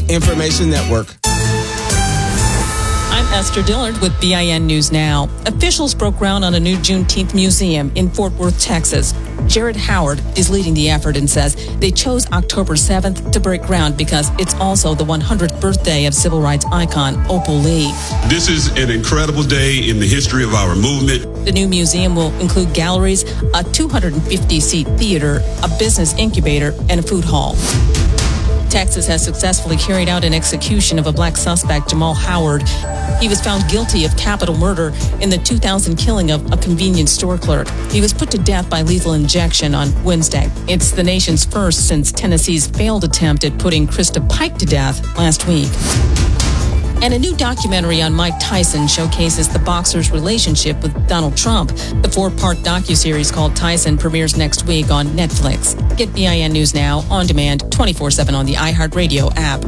Information Network. I'm Esther Dillard with BIN News Now. Officials broke ground on a new Juneteenth museum in Fort Worth, Texas. Jared Howard is leading the effort and says they chose October 7th to break ground because it's also the 100th birthday of civil rights icon Opal Lee. This is an incredible day in the history of our movement. The new museum will include galleries, a 250-seat theater, a business incubator, and a food hall. Texas has successfully carried out an execution of a black suspect, Jamal Howard. He was found guilty of capital murder in the 2000 killing of a convenience store clerk. He was put to death by lethal injection on Wednesday. It's the nation's first since Tennessee's failed attempt at putting Krista Pike to death last week. And a new documentary on Mike Tyson showcases the boxer's relationship with Donald Trump. The 4-part docuseries called Tyson premieres next week on Netflix. Get BIN News Now on demand 24/7 on the iHeartRadio app.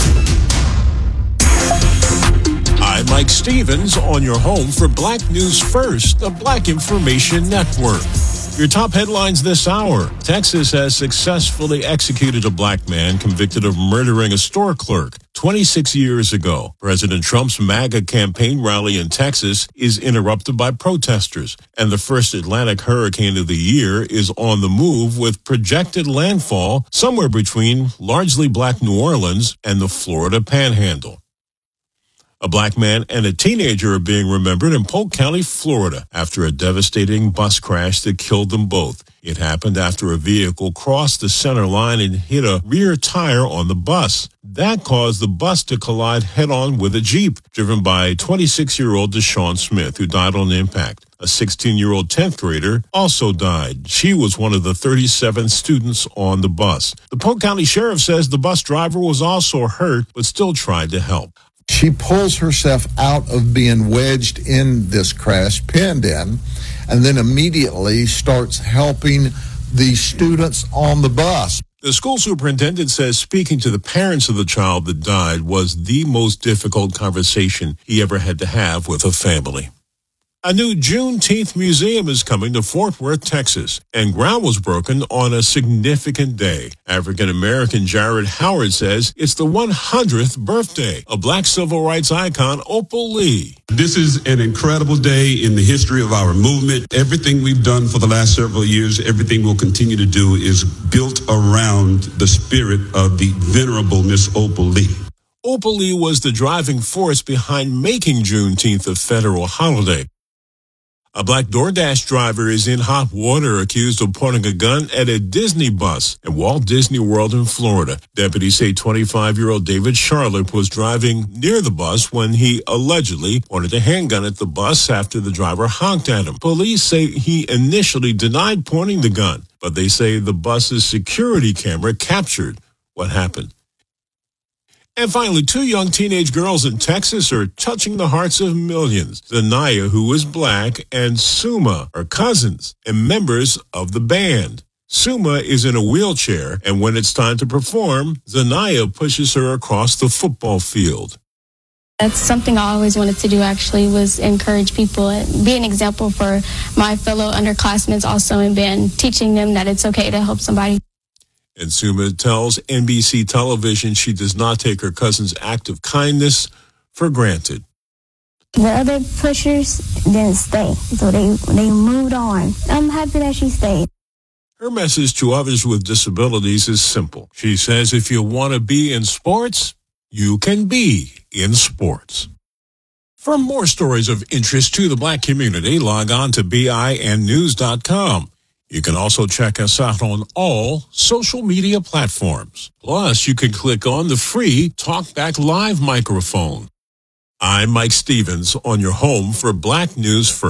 I'm Mike Stevens on your home for Black News First, the Black Information Network. Your top headlines this hour. Texas has successfully executed a black man convicted of murdering a store clerk 26 years ago. President Trump's MAGA campaign rally in Texas is interrupted by protesters, and the first Atlantic hurricane of the year is on the move with projected landfall somewhere between largely black New Orleans and the Florida Panhandle. A black man and a teenager are being remembered in Polk County, Florida, after a devastating bus crash that killed them both. It happened after a vehicle crossed the center line and hit a rear tire on the bus. That caused the bus to collide head-on with a Jeep, driven by 26-year-old Deshaun Smith, who died on impact. A 16-year-old 10th grader also died. She was one of the 37 students on the bus. The Polk County Sheriff says the bus driver was also hurt, but still tried to help. She pulls herself out of being wedged in this crash, pinned in, and then immediately starts helping the students on the bus. The school superintendent says speaking to the parents of the child that died was the most difficult conversation he ever had to have with a family. A new Juneteenth museum is coming to Fort Worth, Texas, and ground was broken on a significant day. African-American Jared Howard says it's the 100th birthday of black civil rights icon Opal Lee. This is an incredible day in the history of our movement. Everything we've done for the last several years, everything we'll continue to do is built around the spirit of the venerable Miss Opal Lee. Opal Lee was the driving force behind making Juneteenth a federal holiday. A black DoorDash driver is in hot water accused of pointing a gun at a Disney bus at Walt Disney World in Florida. Deputies say 25-year-old David Charlotte was driving near the bus when he allegedly pointed a handgun at the bus after the driver honked at him. Police say he initially denied pointing the gun, but they say the bus's security camera captured what happened. And finally, 2 young teenage girls in Texas are touching the hearts of millions. Zanaya, who is black, and Suma are cousins and members of the band. Suma is in a wheelchair, and when it's time to perform, Zanaya pushes her across the football field. That's something I always wanted to do, actually, was encourage people and be an example for my fellow underclassmen also in band, teaching them that it's okay to help somebody. And Suma tells NBC television she does not take her cousin's act of kindness for granted. The other pushers didn't stay, so they moved on. I'm happy that she stayed. Her message to others with disabilities is simple. She says if you want to be in sports, you can be in sports. For more stories of interest to the black community, log on to BINnews.com. You can also check us out on all social media platforms. Plus, you can click on the free TalkBack Live microphone. I'm Mike Stevens on your home for Black News First.